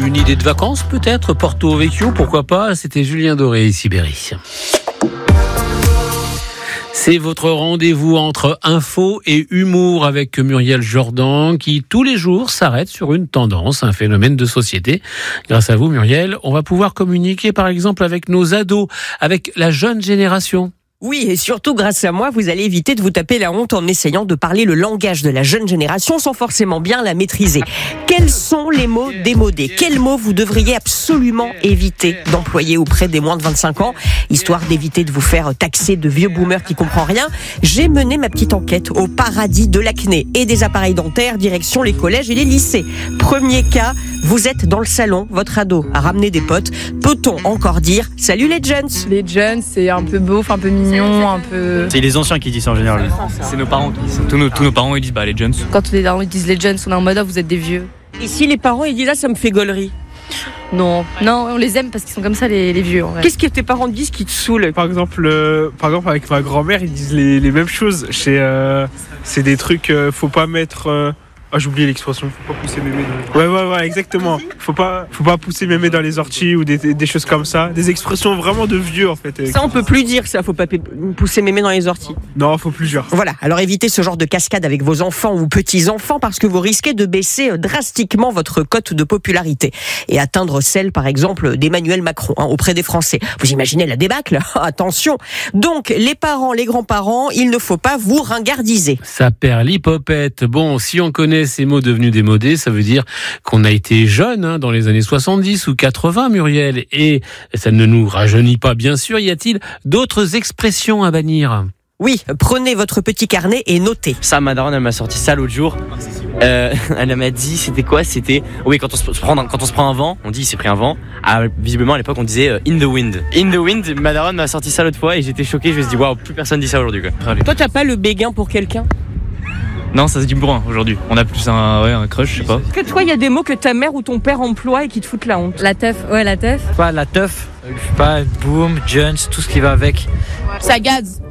une idée de vacances peut-être, Porto Vecchio, pourquoi pas. C'était Julien Doré, ici Berry. C'est votre rendez-vous entre info et humour avec Muriel Jordan qui, tous les jours, s'arrête sur une tendance, un phénomène de société. Grâce à vous, Muriel, on va pouvoir communiquer, par exemple, avec nos ados, avec la jeune génération. Oui, et surtout grâce à moi, vous allez éviter de vous taper la honte en essayant de parler le langage de la jeune génération sans forcément bien la maîtriser. Quels sont les mots démodés ? Quels mots vous devriez absolument éviter d'employer auprès des moins de 25 ans, histoire d'éviter de vous faire taxer de vieux boomers qui comprennent rien ? J'ai mené ma petite enquête au paradis de l'acné et des appareils dentaires, direction les collèges et les lycées. Premier cas, vous êtes dans le salon, votre ado a ramené des potes. Peut-on encore dire « Salut les jeunes » ? Les jeunes, c'est un peu beauf, un peu mignon, un peu... C'est les anciens qui disent ça en général. C'est nos parents qui disent ça. Tous nos parents ils disent les jeunes. Quand les parents disent les jeunes, on est en mode vous êtes des vieux. Ici, les parents, ils disent « ça me fait gaulerie ». Non, on les aime parce qu'ils sont comme ça les vieux. En vrai. Qu'est-ce que tes parents disent qui te saoule ? Par exemple, avec ma grand-mère, ils disent les mêmes choses. C'est des trucs, faut pas mettre... j'ai oublié l'expression, faut pas pousser mémé dans les... Ouais, exactement. Faut pas pousser mémé dans les orties ou des choses comme ça. Des expressions vraiment de vieux, en fait. Ça, on peut plus dire ça, faut pas pousser mémé dans les orties. Non, faut plus dire. Voilà, alors évitez ce genre de cascade avec vos enfants ou petits-enfants parce que vous risquez de baisser drastiquement votre cote de popularité et atteindre celle, par exemple, d'Emmanuel Macron auprès des Français. Vous imaginez la débâcle ? Attention. Donc, les parents, les grands-parents, il ne faut pas vous ringardiser. Ça perd l'hypopète. Bon, si on connaît ces mots devenus démodés, ça veut dire qu'on a été jeune dans les années 70 ou 80, Muriel, et ça ne nous rajeunit pas, bien sûr. Y a-t-il d'autres expressions à bannir ? Oui, prenez votre petit carnet et notez. Ça, ma daronne, elle m'a sorti ça l'autre jour. Elle m'a dit, c'était quoi ? C'était, oui, quand on se prend un vent, on dit il s'est pris un vent. Visiblement, à l'époque, on disait in the wind. In the wind, ma daronne m'a sorti ça l'autre fois et j'étais choqué. Je me suis dit, waouh, plus personne dit ça aujourd'hui, quoi. Toi, t'as pas le béguin pour quelqu'un ? Non, ça se dit bourrin aujourd'hui. On a plus un crush, je sais pas. Est-ce que toi, il y a des mots que ta mère ou ton père emploie et qui te foutent la honte ? La teuf, ouais, la teuf. Pas la teuf, boom, Jones, tout ce qui va avec. Ça gaze.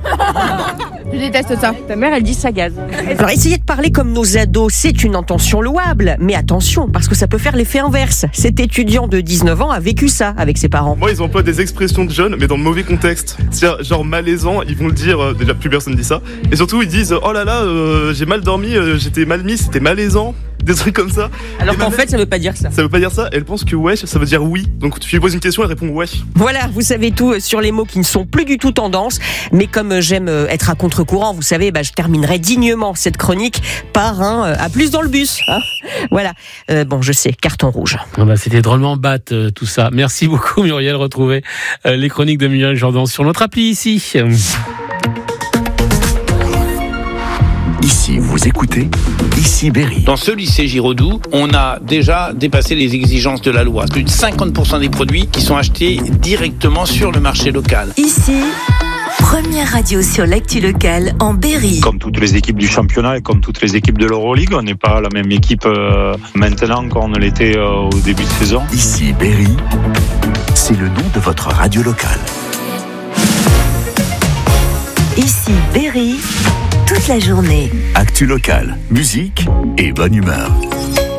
Je déteste ça. Ta mère, elle dit ça gaze. Alors, essayez de parler comme nos ados, c'est une intention louable. Mais attention, parce que ça peut faire l'effet inverse. Cet étudiant de 19 ans a vécu ça avec ses parents. Moi, ils emploient des expressions de jeunes, mais dans le mauvais contexte. C'est-à-dire, genre malaisant, ils vont le dire, déjà plus personne dit ça. Et surtout, ils disent, oh là là, j'ai mal dormi, j'étais mal mis, c'était malaisant. Des trucs comme ça. Alors qu'en fait, ça veut pas dire ça. Ça veut pas dire ça. Elle pense que wesh, ça veut dire oui. Donc tu lui poses une question, elle répond wesh. Voilà, vous savez tout sur les mots qui ne sont plus du tout tendance. Mais comme j'aime être à contre-courant, vous savez, je terminerai dignement cette chronique par un à plus dans le bus. Hein, voilà. Bon, je sais, carton rouge. C'était drôlement batte tout ça. Merci beaucoup, Muriel. Retrouvez les chroniques de Muriel Jordan sur notre appli ici. Ici, vous écoutez Ici Berry. Dans ce lycée Giraudoux, on a déjà dépassé les exigences de la loi. Plus de 50% des produits qui sont achetés directement sur le marché local. Ici, première radio sur l'actu locale en Berry. Comme toutes les équipes du championnat et comme toutes les équipes de l'Euroligue, on n'est pas la même équipe maintenant qu'on ne l'était au début de saison. Ici Berry, c'est le nom de votre radio locale. Ici Berry, toute la journée. Actu locale, musique et bonne humeur.